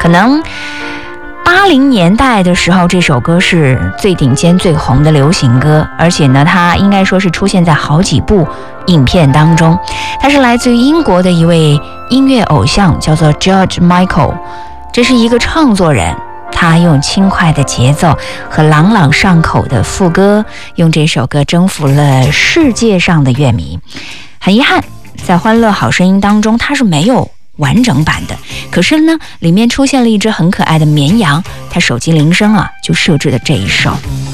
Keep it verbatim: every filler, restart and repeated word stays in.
可能八零年代的时候，这首歌是最顶尖最红的流行歌，而且呢，它应该说是出现在好几部影片当中。它是来自于英国的一位音乐偶像，叫做 George Michael， 这是一个创作人，他用轻快的节奏和朗朗上口的副歌，用这首歌征服了世界上的乐迷。很遗憾，在《欢乐好声音》当中，它是没有完整版的，可是呢，里面出现了一只很可爱的绵羊，它手机铃声啊就设置了这一首。